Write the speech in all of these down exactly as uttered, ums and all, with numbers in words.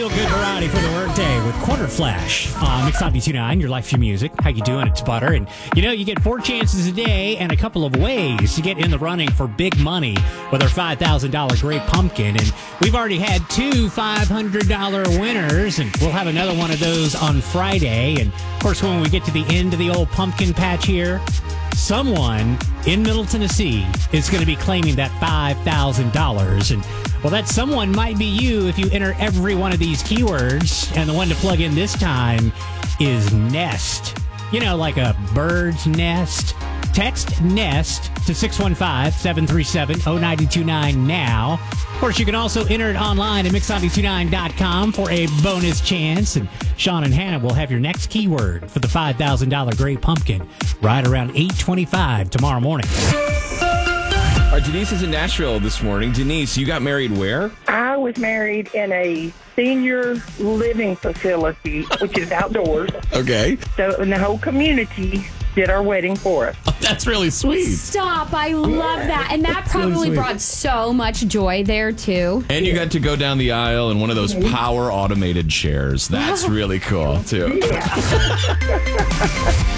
Feel good variety for the workday with Quarter Flash on Mix ninety-two point nine, your life, your music. How you doing? It's Butter. And, you know, you get four chances a day and a couple of ways to get in the running for big money with our five thousand dollars Great Pumpkin. And we've already had two five hundred dollars winners, and we'll have another one of those on Friday. And, of course, when we get to the end of the old pumpkin patch here, someone in Middle Tennessee is going to be claiming that five thousand dollars. And, well, that someone might be you if you enter every one of these keywords. And the one to plug in this time is nest. You know, like a bird's nest. Text nest to six one five, seven three seven, zero nine two nine now. Of course, you can also enter it online at mix nine two nine dot com for a bonus chance. And Sean and Hannah will have your next keyword for the five thousand dollars Great Pumpkin right around eight twenty-five tomorrow morning. All right, Denise is in Nashville this morning. Denise, you got married where? I was married in a senior living facility, which is outdoors. Okay. So, and the whole community did our wedding for us. Oh, that's really sweet. Stop. I love that. And that probably really brought so much joy there, too. And you got to go down the aisle in one of those power automated chairs. That's really cool, too. Yeah.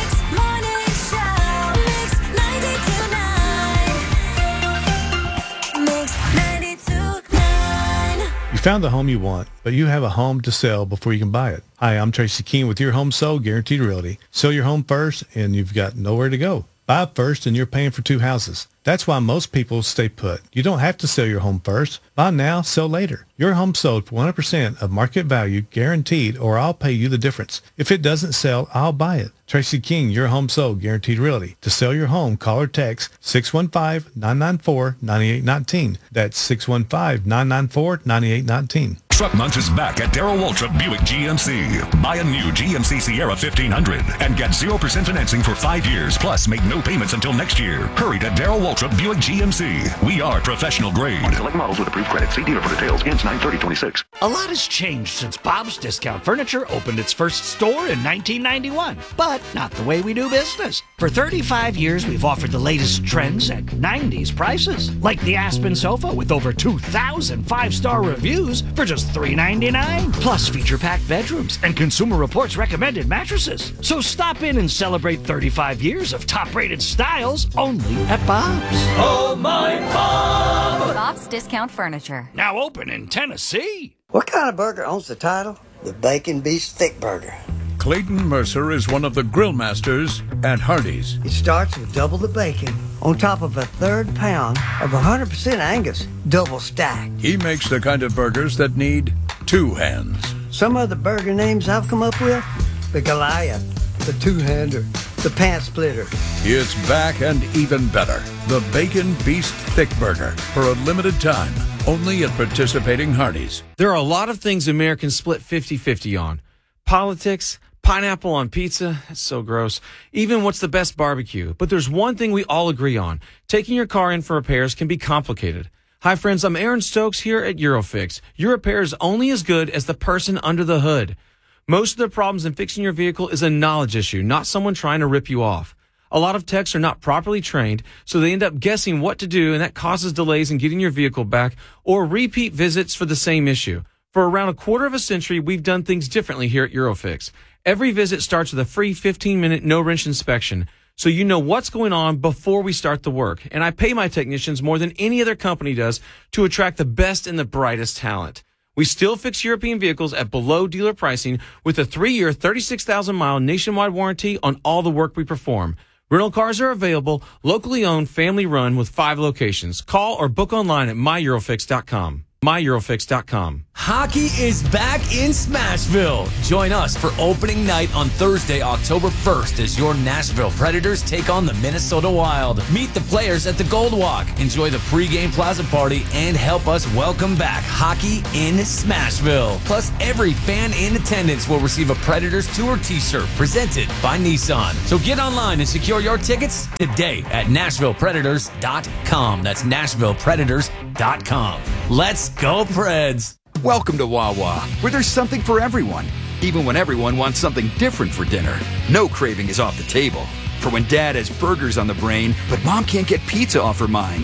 You found the home you want, but you have a home to sell before you can buy it. Hi, I'm Tracy Keene with Your Home Sold Guaranteed Realty. Sell your home first, and you've got nowhere to go. Buy first, and you're paying for two houses. That's why most people stay put. You don't have to sell your home first. Buy now, sell later. Your home sold for one hundred percent of market value, guaranteed, or I'll pay you the difference. If it doesn't sell, I'll buy it. Tracy King, Your Home Sold Guaranteed Realty. To sell your home, call or text six one five, nine nine four, nine eight one nine. That's six one five, nine nine four, nine eight one nine. Truck Month is back at Darrell Waltrip Buick G M C. Buy a new G M C Sierra fifteen hundred and get zero percent financing for five years, plus make no payments until next year. Hurry to Darrell Waltrip Buick G M C. We are professional grade. On select models with approved credit. See dealer for details. Ends nine thirty twenty-six. A lot has changed since Bob's Discount Furniture opened its first store in nineteen ninety-one, but not the way we do business. For thirty-five years, we've offered the latest trends at nineties prices, like the Aspen sofa with over two thousand five-star reviews for just three ninety-nine, plus feature-packed bedrooms and Consumer Reports recommended mattresses. So stop in and celebrate thirty-five years of top-rated styles only at Bob's. Oh, my Bob! Bob's Discount Furniture. Now open in Tennessee. What kind of burger owns the title? The Bacon Beast Thick Burger. Clayton Mercer is one of the grill masters at Hardee's. It starts with double the bacon on top of a third pound of one hundred percent Angus, double stacked. He makes the kind of burgers that need two hands. Some of the burger names I've come up with, the Goliath, the two-hander, the pant splitter. It's back and even better. The Bacon Beast Thick Burger for a limited time, only at participating Hardee's. There are a lot of things Americans split fifty-fifty on. Politics, pineapple on pizza, that's so gross. Even what's the best barbecue. But there's one thing we all agree on. Taking your car in for repairs can be complicated. Hi friends, I'm Aaron Stokes here at Eurofix. Your repair is only as good as the person under the hood. Most of the problems in fixing your vehicle is a knowledge issue, not someone trying to rip you off. A lot of techs are not properly trained, so they end up guessing what to do, and that causes delays in getting your vehicle back or repeat visits for the same issue. For around a quarter of a century, we've done things differently here at Eurofix. Every visit starts with a free fifteen-minute no-wrench inspection, so you know what's going on before we start the work. And I pay my technicians more than any other company does to attract the best and the brightest talent. We still fix European vehicles at below dealer pricing with a three-year, thirty-six thousand mile nationwide warranty on all the work we perform. Rental cars are available, locally owned, family-run with five locations. Call or book online at my eurofix dot com. my eurofix dot com. Hockey is back in Smashville. Join us for opening night on Thursday, October first, as your Nashville Predators take on the Minnesota Wild. Meet the players at the Gold Walk, enjoy the pregame plaza party, and help us welcome back hockey in Smashville. Plus, every fan in attendance will receive a Predators Tour t-shirt presented by Nissan. So get online and secure your tickets today at nashville predators dot com. That's nashville predators dot com. Let's go, Preds. Welcome to Wawa, where there's something for everyone, even when everyone wants something different for dinner. No craving is off the table. For when Dad has burgers on the brain, but Mom can't get pizza off her mind.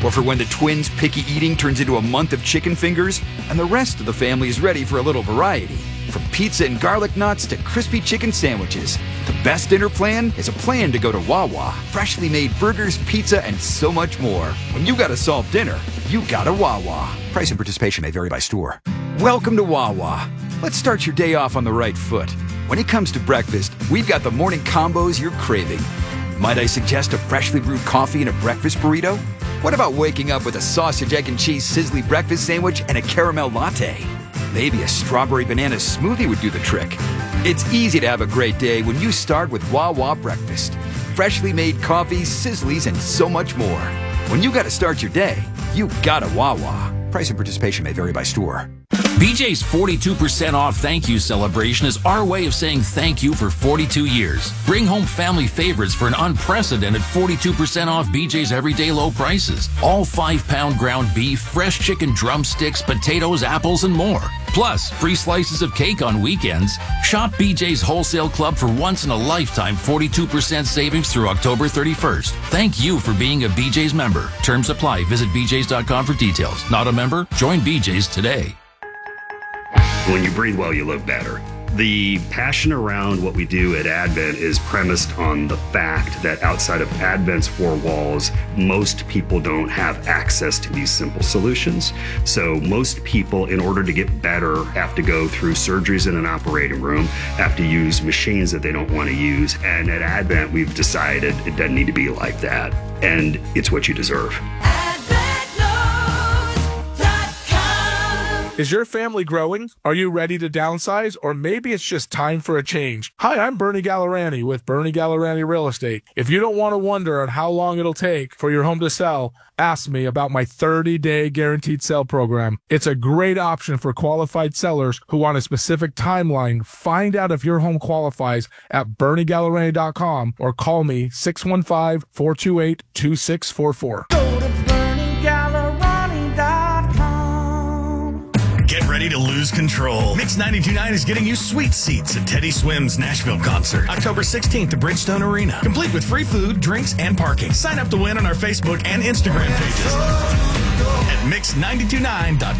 Or for when the twins' picky eating turns into a month of chicken fingers and the rest of the family is ready for a little variety. From pizza and garlic knots to crispy chicken sandwiches, the best dinner plan is a plan to go to Wawa. Freshly made burgers, pizza, and so much more. When you gotta solve dinner, you gotta Wawa. Price and participation may vary by store. Welcome to Wawa. Let's start your day off on the right foot. When it comes to breakfast, we've got the morning combos you're craving. Might I suggest a freshly brewed coffee and a breakfast burrito? What about waking up with a sausage, egg, and cheese sizzly breakfast sandwich and a caramel latte? Maybe a strawberry banana smoothie would do the trick. It's easy to have a great day when you start with Wawa breakfast. Freshly made coffees, sizzlies, and so much more. When you gotta start your day, you gotta Wawa. Price and participation may vary by store. B J's forty-two percent off thank you celebration is our way of saying thank you for forty-two years. Bring home family favorites for an unprecedented forty-two percent off B J's everyday low prices. All five pound ground beef, fresh chicken drumsticks, potatoes, apples, and more. Plus, free slices of cake on weekends. Shop B J's Wholesale Club for once in a lifetime forty-two percent savings through October thirty-first. Thank you for being a B J's member. Terms apply. Visit B J's dot com for details. Not a member? Join B J's today. When you breathe well, you live better. The passion around what we do at Advent is premised on the fact that outside of Advent's four walls, most people don't have access to these simple solutions. So most people, in order to get better, have to go through surgeries in an operating room, have to use machines that they don't want to use. And at Advent, we've decided it doesn't need to be like that. And it's what you deserve. Is your family growing? Are you ready to downsize? Or maybe it's just time for a change. Hi, I'm Bernie Gallerani with Bernie Gallerani Real Estate. If you don't want to wonder on how long it'll take for your home to sell, ask me about my thirty-day guaranteed sale program. It's a great option for qualified sellers who want a specific timeline. Find out if your home qualifies at Bernie Gallerani dot com or call me six one five, four two eight, two six four four. Get ready to lose control. Mix ninety-two point nine is getting you sweet seats at Teddy Swim's Nashville concert, October sixteenth at Bridgestone Arena. Complete with free food, drinks, and parking. Sign up to win on our Facebook and Instagram pages at mix ninety two nine dot